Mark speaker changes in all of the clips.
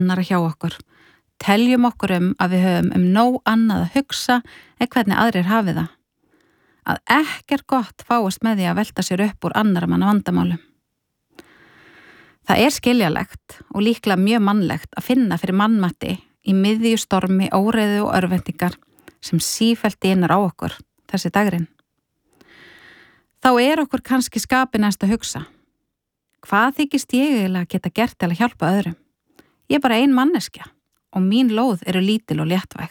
Speaker 1: annarra hjá okkur. Teljum okkur að við höfum nóg annað að hugsa en hvernig aðrir hafi það. Að ekkert gott fáist með því að velta sér upp úr annarra manna vandamálum. Það skiljalegt og líklega mjög mannlegt að finna fyrir mannmatti í miðju stormi, óreiðu og örvendingar sem sífellt dynur á okkur þessi dagurinn. Þá okkur kannski skapi næst að hugsa. Hvað þykist ég eiginlega geta gert til að hjálpa öðrum? Ég bara ein manneskja og mín lóð eru lítil og léttvæg.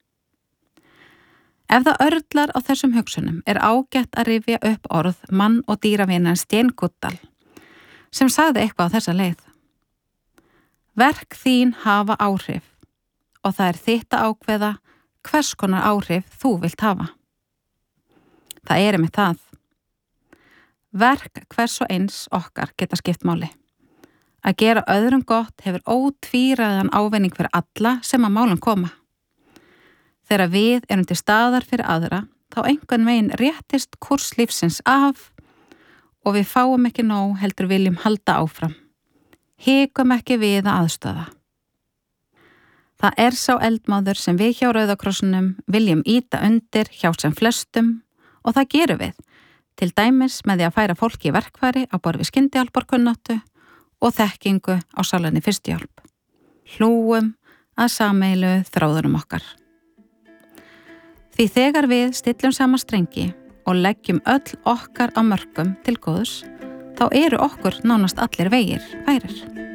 Speaker 1: Ef það örlar á þessum hugsunum ágætt að rifja upp orð mann- og dýravinans Jane Goodall sem sagði eitthvað á þessa leið. Verk þín hafa áhrif og það þitt að ákveða hvers konar áhrif þú vilt hafa. Það einmitt það. Verk hvers og eins okkar geta skipt máli. Að gera öðrum gott hefur ótvíræðan ávinning fyrir alla sem að málum koma. Þegar við til staðar fyrir aðra, þá einhvern veginn réttist kúrs lífsins af og við fáum ekki nóg heldur viljum halda áfram. Hikum ekki við að aðstoða. Það sá eldmáður sem við hjá Rauða krossinum viljum ýta undir hjá sem flestum og það gerum við, til dæmis með því að færa fólki í verkfæri á borð við skyndihjálparkunnáttu og þekkingu á sálinni fyrstuhjálp. Hlúum að sameiginlegu þráðurum okkar. Því þegar við stillum saman strengi og leggjum öll okkar á mörkum til góðs, þá okkur nánast allir vegir færir.